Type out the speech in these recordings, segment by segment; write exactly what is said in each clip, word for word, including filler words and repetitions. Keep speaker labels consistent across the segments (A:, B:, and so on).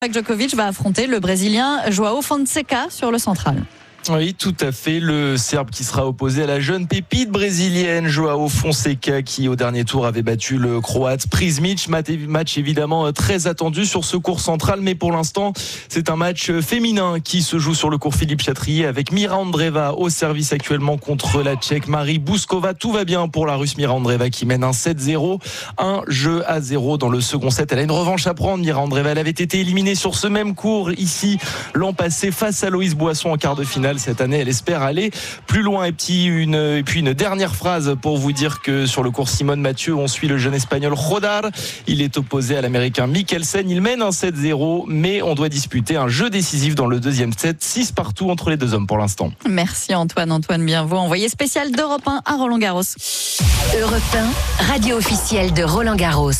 A: Novak Djokovic va affronter le Brésilien João Fonseca sur le central.
B: Oui, tout à fait. Le Serbe qui sera opposé à la jeune pépite brésilienne João Fonseca qui au dernier tour avait battu le Croate Prizmic. Match évidemment très attendu sur ce court central, mais pour l'instant c'est un match féminin qui se joue sur le court Philippe Chatrier avec Mira Andreeva au service actuellement contre la Tchèque Marie Bouskova. Tout va bien pour la Russe Mira Andreeva qui mène un sept zéro, un jeu à zéro dans le second set. Elle a une revanche à prendre. Mira Andreeva, elle avait été éliminée sur ce même court ici l'an passé face à Loïs Boisson en quart de finale. Cette année, elle espère aller plus loin. Et puis, une, et puis une dernière phrase pour vous dire que sur le court Simone Mathieu, on suit le jeune espagnol Rodar. Il est opposé à l'américain Mikkelsen. Il mène un sept zéro, mais on doit disputer un jeu décisif dans le deuxième set. six partout entre les deux hommes pour l'instant.
A: Merci Antoine. Antoine Bienvaux, envoyé spécial d'Europe un à Roland-Garros.
C: Europe un, radio officielle de Roland-Garros.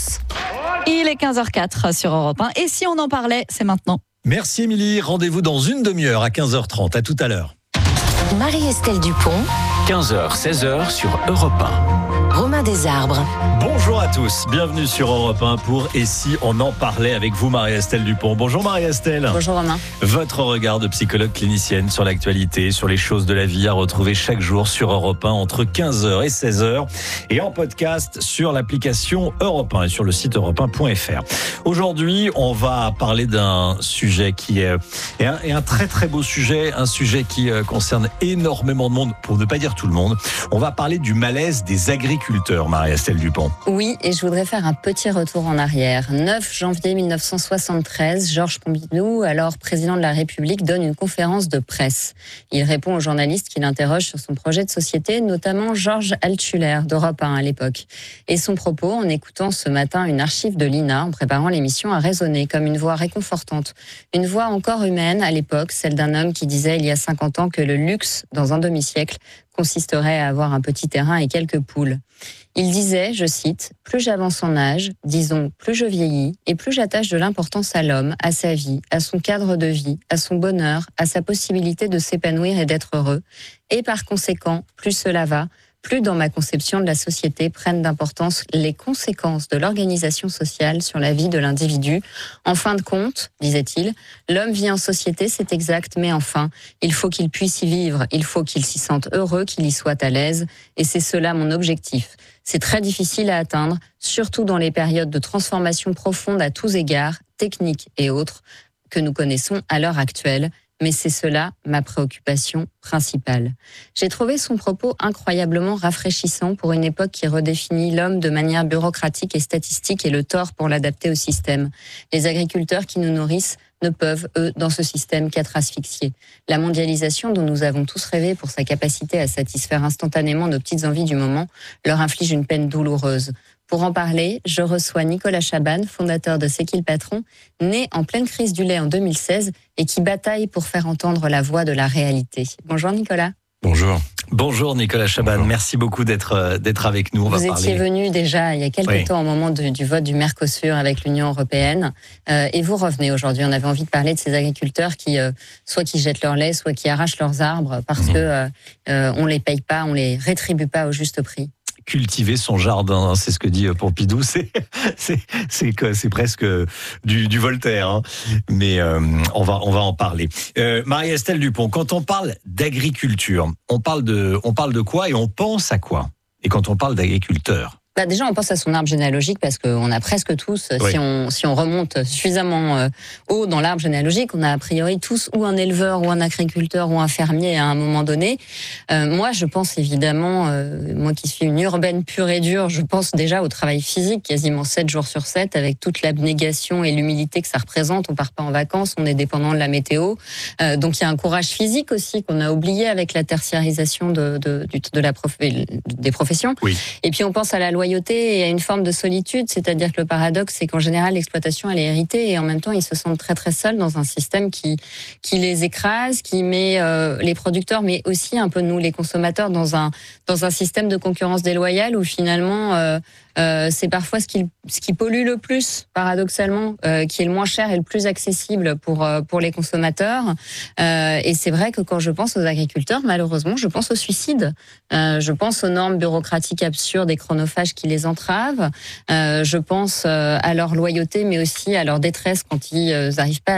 A: Il est quinze heures quatre sur Europe un. Et si on en parlait, c'est maintenant.
D: Merci Émilie, rendez-vous dans une demi-heure à quinze heures trente, à tout à l'heure.
C: Marie-Estelle Dupont,
E: quinze heures, seize heures sur Europe un.
C: Romain Desarbres.
D: Bonjour à tous, bienvenue sur Europe un pour Et si on en parlait avec vous Marie-Estelle Dupont. Bonjour Marie-Estelle.
A: Bonjour Romain.
D: Votre regard de psychologue clinicienne sur l'actualité, sur les choses de la vie à retrouver chaque jour sur Europe un entre quinze heures et seize heures et en podcast sur l'application Europe un et sur le site europe un point f r. Aujourd'hui, on va parler d'un sujet qui est, est, un, est un très très beau sujet, un sujet qui concerne énormément de monde, pour ne pas dire tout le monde. On va parler du malaise des agriculteurs, Marie-Estelle Dupont.
F: Oui, et je voudrais faire un petit retour en arrière. neuf janvier mille neuf cent soixante-treize, Georges Pompidou, alors président de la République, donne une conférence de presse. Il répond aux journalistes qui l'interrogent sur son projet de société, notamment Georges Altschuler d'Europe un à l'époque. Et son propos, en écoutant ce matin une archive de l'I N A, en préparant l'émission, a résonné comme une voix réconfortante. Une voix encore humaine à l'époque, celle d'un homme qui disait il y a cinquante ans que le luxe, dans un demi-siècle, consisterait à avoir un petit terrain et quelques poules. Il disait, je cite, « Plus j'avance en âge, disons, plus je vieillis, et plus j'attache de l'importance à l'homme, à sa vie, à son cadre de vie, à son bonheur, à sa possibilité de s'épanouir et d'être heureux. Et par conséquent, plus cela va, plus dans ma conception de la société prennent d'importance les conséquences de l'organisation sociale sur la vie de l'individu. En fin de compte, disait-il, l'homme vit en société, c'est exact, mais enfin, il faut qu'il puisse y vivre, il faut qu'il s'y sente heureux, qu'il y soit à l'aise, et c'est cela mon objectif. C'est très difficile à atteindre, surtout dans les périodes de transformation profonde à tous égards, techniques et autres, que nous connaissons à l'heure actuelle. Mais c'est cela ma préoccupation principale. J'ai trouvé son propos incroyablement rafraîchissant pour une époque qui redéfinit l'homme de manière bureaucratique et statistique et le tort pour l'adapter au système. Les agriculteurs qui nous nourrissent ne peuvent, eux, dans ce système qu'être asphyxiés. La mondialisation dont nous avons tous rêvé pour sa capacité à satisfaire instantanément nos petites envies du moment leur inflige une peine douloureuse. Pour en parler, je reçois Nicolas Chaban, fondateur de C'est qui le patron, né en pleine crise du lait en deux mille seize et qui bataille pour faire entendre la voix de la réalité. Bonjour Nicolas.
D: Bonjour. Bonjour Nicolas Chaban, Bonjour. Merci beaucoup d'être d'être avec nous. On
F: Vous
D: va
F: étiez
D: parler...
F: venu déjà il y a quelques oui. temps au moment de, du vote du Mercosur avec l'Union européenne euh, et vous revenez aujourd'hui. On avait envie de parler de ces agriculteurs qui euh, soit qui jettent leur lait, soit qui arrachent leurs arbres parce mmh. que euh, euh, on les paye pas, on les rétribue pas au juste prix.
D: Cultiver son jardin, c'est ce que dit Pompidou, c'est c'est c'est c'est presque du, du Voltaire, hein. Mais euh, on va on va en parler. Euh, Marie-Estelle Dupont, quand on parle d'agriculture, on parle de on parle de quoi et on pense à quoi? Et quand on parle d'agriculteur?
F: Bah déjà, on pense à son arbre généalogique parce qu'on a presque tous, oui. si on si on remonte suffisamment euh, haut dans l'arbre généalogique, on a a priori tous ou un éleveur ou un agriculteur ou un fermier à un moment donné. Euh, moi, je pense évidemment, euh, moi qui suis une urbaine pure et dure, je pense déjà au travail physique, quasiment sept jours sur sept, avec toute l'abnégation et l'humilité que ça représente. On part pas en vacances, on est dépendant de la météo, euh, donc il y a un courage physique aussi qu'on a oublié avec la tertiarisation de de de, de la prof, des professions.
D: Oui.
F: Et puis on pense à la loyauté et à une forme de solitude, c'est-à-dire que le paradoxe, c'est qu'en général, l'exploitation, elle est héritée et en même temps, ils se sentent très très seuls dans un système qui qui les écrase, qui met euh, les producteurs, mais aussi un peu nous, les consommateurs, dans un dans un système de concurrence déloyale où finalement, euh, euh, c'est parfois ce qui ce qui pollue le plus, paradoxalement, euh, qui est le moins cher et le plus accessible pour euh, pour les consommateurs. Euh, et c'est vrai que quand je pense aux agriculteurs, malheureusement, je pense au suicide. Euh, je pense aux normes bureaucratiques absurdes et chronophages qui les entravent. Euh, je pense euh, à leur loyauté, mais aussi à leur détresse quand ils n'arrivent pas